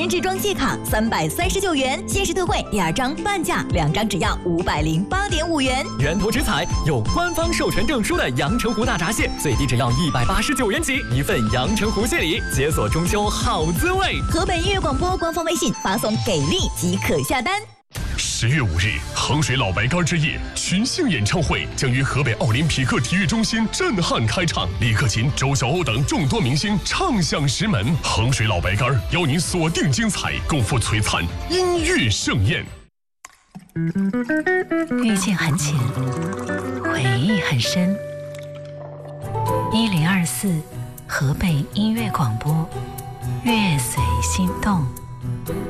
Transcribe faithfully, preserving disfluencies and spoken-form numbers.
定制装卸卡三百三十九元，限时特惠第二张半价，两张只要五百零八点五元。 源头直采有官方授权证书的阳澄湖大闸蟹，最低只要一百八十九元起，一份阳澄湖蟹礼，解锁中秋好滋味。 河北音乐广播官方微信发送给力即可下单。 十月五日，衡水老白干之夜群星演唱会将于河北奥林匹克体育中心震撼开唱，李克勤、周晓鸥等众多明星唱响石门。衡水老白干邀您锁定精彩，共赴璀璨音乐盛宴。 遇见很浅，回忆很深。一零二四河北音乐广播，乐随心动。